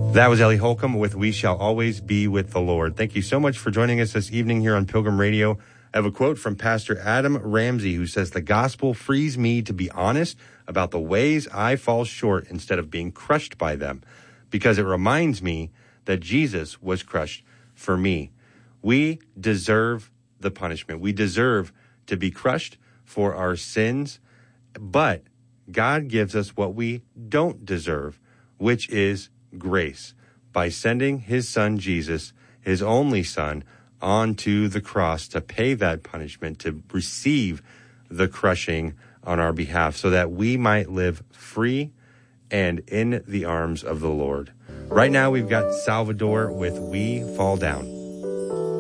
That was Ellie Holcomb with We Shall Always Be with the Lord. Thank you so much for joining us this evening here on Pilgrim Radio. I have a quote from Pastor Adam Ramsey, who says, "The gospel frees me to be honest about the ways I fall short instead of being crushed by them, because it reminds me that Jesus was crushed for me." We deserve the punishment. We deserve to be crushed for our sins, but God gives us what we don't deserve, which is grace, by sending his son Jesus, his only son, onto the cross to pay that punishment, to receive the crushing on our behalf, so that we might live free and in the arms of the Lord. Right now, we've got Salvador with We Fall Down.